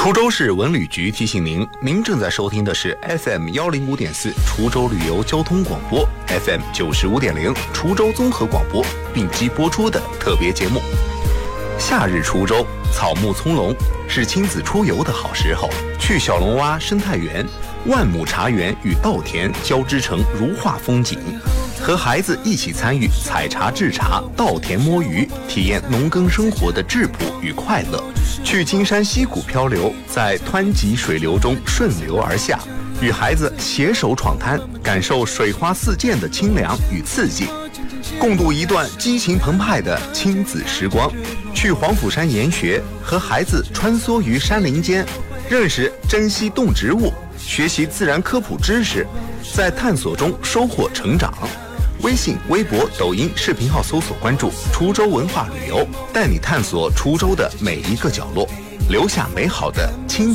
滁州市文旅局提醒您，您正在收听的是 FM105.4 滁州旅游交通广播 ，FM95.0 滁州综合广播并机播出的特别节目。夏日滁州草木葱茏，是亲子出游的好时候。去小龙洼生态园、万亩茶园与稻田交织成如画风景，和孩子一起参与采茶制茶、稻田摸鱼，体验农耕生活的质朴与快乐。去金山溪谷漂流，在湍急水流中顺流而下，与孩子携手闯滩，感受水花四溅的清凉与刺激，共度一段激情澎湃的亲子时光。去黄甫山研学，和孩子穿梭于山林间，认识珍稀动植物，学习自然科普知识，在探索中收获成长。微信、微博、抖音视频号搜索关注滁州文化旅游，带你探索滁州的每一个角落，留下美好的亲